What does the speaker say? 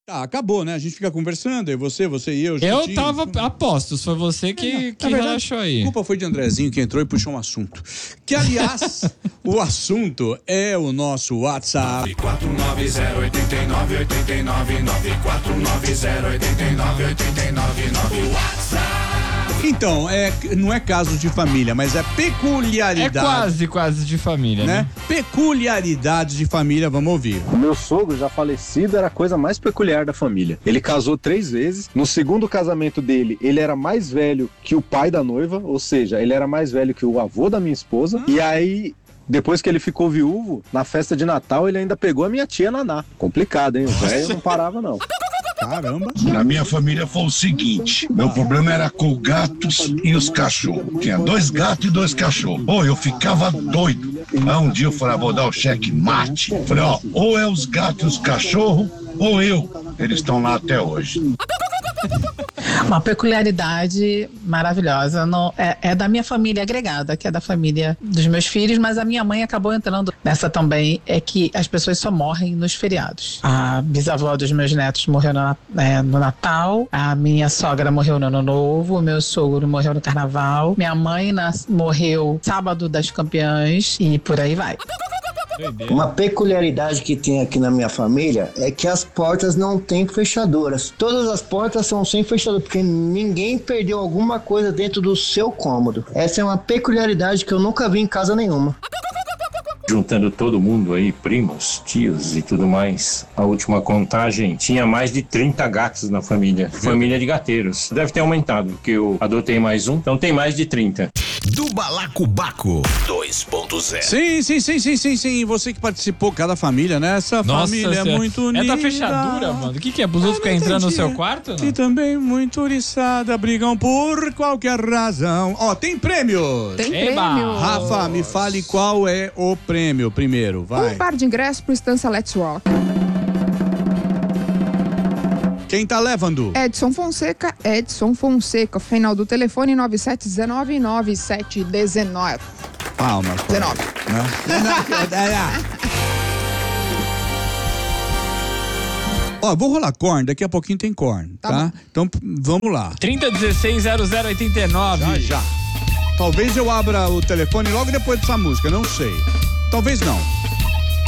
Ah, acabou, né? A gente fica conversando, aí você e eu. Eu Chiquinho. tava a postos, foi você que relaxou aí. A culpa foi de Andrezinho que entrou e puxou um assunto. Que, aliás, o assunto é o nosso WhatsApp. 94908989, 94908989, WhatsApp. Então, não é caso de família, mas é peculiaridade. É quase de família, né? Peculiaridades de família, vamos ouvir. O meu sogro, já falecido, era a coisa mais peculiar da família. Ele casou 3 vezes. No segundo casamento dele, ele era mais velho que o pai da noiva, ou seja, ele era mais velho que o avô da minha esposa. E aí, depois que ele ficou viúvo, na festa de Natal, ele ainda pegou a minha tia Naná. Complicado, hein? O velho não parava, não. Caramba. Na minha família foi o seguinte, meu problema era com gatos e os cachorros. Tinha 2 gatos e 2 cachorros. Pô, eu ficava doido. Aí um dia eu falei, vou dar o cheque mate. Falei, ou é os gatos e os cachorros, ou eu. Eles estão lá até hoje. Uma peculiaridade maravilhosa, é da minha família agregada, que é da família dos meus filhos, mas a minha mãe acabou entrando nessa também, é que as pessoas só morrem nos feriados. A bisavó dos meus netos morreu no Natal, a minha sogra morreu no Ano Novo, o meu sogro morreu no Carnaval, minha mãe morreu sábado das Campeãs e por aí vai. Uma peculiaridade que tem aqui na minha família é que as portas não têm fechaduras. Todas as portas são sem fechadura, porque ninguém perdeu alguma coisa dentro do seu cômodo. Essa é uma peculiaridade que eu nunca vi em casa nenhuma. Juntando todo mundo aí, primos, tios e tudo mais, a última contagem tinha mais de 30 gatos na família. Família de gateiros. Deve ter aumentado, porque eu adotei mais um, então tem mais de 30. Do Balacobaco 2.0. Sim. Você que participou, cada família, né? Essa família é muito unida. É da fechadura, mano. O que é? Os outros ficam entrando no seu quarto? E também muito oriçada, brigam por qualquer razão. Tem prêmios. Tem prêmio. Rafa, me fale qual é o prêmio primeiro, vai. Um par de ingressos pro Estância Let's Rock. Quem tá levando? Edson Fonseca, final do telefone 9719-9719. Palmas. 19. Vou rolar corn, daqui a pouquinho tem corn, tá? Então, vamos lá. 3016-0089. Já. Talvez eu abra o telefone logo depois dessa música, não sei. Talvez não.